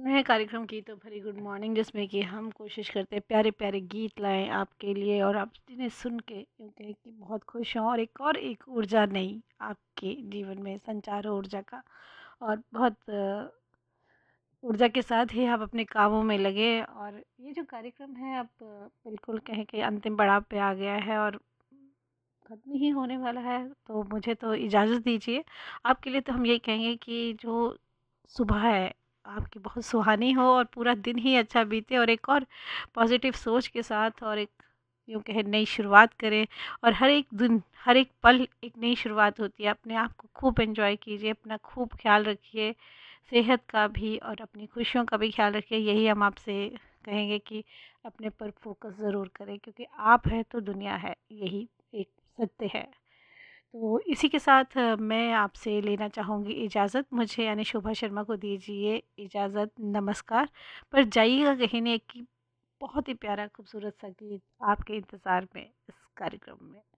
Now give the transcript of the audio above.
नए कार्यक्रम की तो भरी गुड मॉर्निंग, जिसमें कि हम कोशिश करते हैं प्यारे प्यारे गीत लाएं आपके लिए और आप जिन्हें सुन के यूँ कहें कि बहुत खुश हों और एक ऊर्जा नई आपके जीवन में संचार हो ऊर्जा का। और बहुत ऊर्जा के साथ ही आप अपने कामों में लगे। और ये जो कार्यक्रम है अब बिल्कुल कहें कि अंतिम पड़ाव पे आ गया है और ख़त्म ही होने वाला है, तो मुझे तो इजाज़त दीजिए। आपके लिए तो हम यही कहेंगे कि जो सुबह है आपकी बहुत सुहानी हो और पूरा दिन ही अच्छा बीते और एक और पॉजिटिव सोच के साथ और एक यूँ कहें नई शुरुआत करें। और हर एक दिन हर एक पल एक नई शुरुआत होती है। अपने आप को खूब एंजॉय कीजिए, अपना खूब ख्याल रखिए, सेहत का भी और अपनी खुशियों का भी ख्याल रखिए। यही हम आपसे कहेंगे कि अपने पर फोकस ज़रूर करें, क्योंकि आप है तो दुनिया है, यही एक सत्य है। तो इसी के साथ मैं आपसे लेना चाहूँगी इजाज़त। मुझे यानी शोभा शर्मा को दीजिए इजाज़त। नमस्कार। पर जाइएगा कहीं नहीं कि बहुत ही प्यारा खूबसूरत सा गीत आपके इंतज़ार में इस कार्यक्रम में।